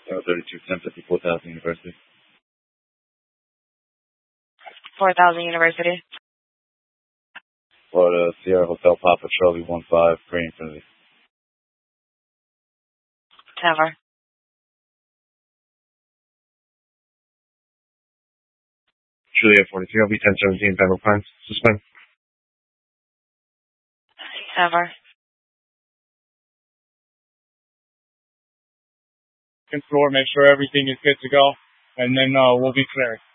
321050 4000 University. 4000 University. Florida Sierra Hotel Papa Charlie 15 Green Infinity. 10-4. Juliet 43, LV 1017, Pembroke Pines. Suspend. 10-4. Floor, make sure everything is good to go, and then we'll be clearing.